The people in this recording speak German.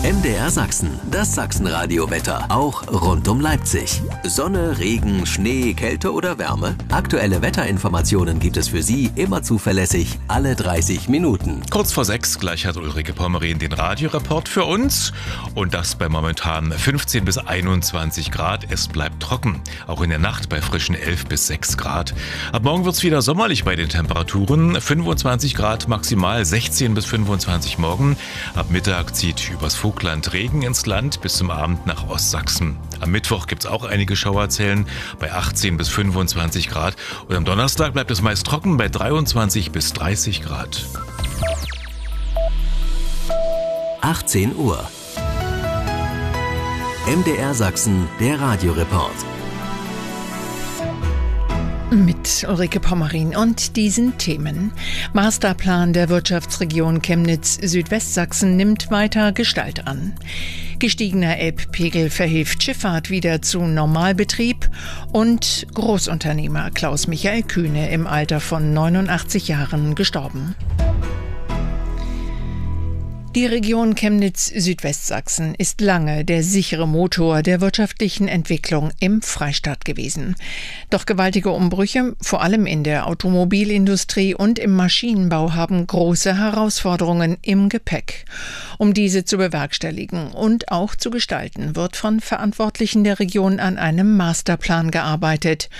MDR Sachsen, das Sachsenradio-Wetter, auch rund um Leipzig. Sonne, Regen, Schnee, Kälte oder Wärme? Aktuelle Wetterinformationen gibt es für Sie immer zuverlässig, alle 30 Minuten. Kurz vor 6 gleich hat Ulrike Pommerin den Radioreport für uns. Und das bei momentan 15 bis 21 Grad. Es bleibt trocken, auch in der Nacht bei frischen 11 bis 6 Grad. Ab morgen wird es wieder sommerlich bei den Temperaturen. 25 Grad maximal, 16 bis 25 morgen. Ab Mittag zieht übers Vogtland Regen ins Land bis zum Abend nach Ostsachsen. Am Mittwoch gibt es auch einige Schauerzellen bei 18 bis 25 Grad. Und am Donnerstag bleibt es meist trocken bei 23 bis 30 Grad. 18 Uhr. MDR Sachsen, der Radioreport. Mit Ulrike Pommerin und diesen Themen. Masterplan der Wirtschaftsregion Chemnitz-Südwestsachsen nimmt weiter Gestalt an. Gestiegener Elbpegel verhilft Schifffahrt wieder zu Normalbetrieb und Großunternehmer Klaus-Michael Kühne im Alter von 89 Jahren gestorben. Die Region Chemnitz-Südwestsachsen ist lange der sichere Motor der wirtschaftlichen Entwicklung im Freistaat gewesen. Doch gewaltige Umbrüche, vor allem in der Automobilindustrie und im Maschinenbau, haben große Herausforderungen im Gepäck. Um diese zu bewerkstelligen und auch zu gestalten, wird von Verantwortlichen der Region an einem Masterplan gearbeitet.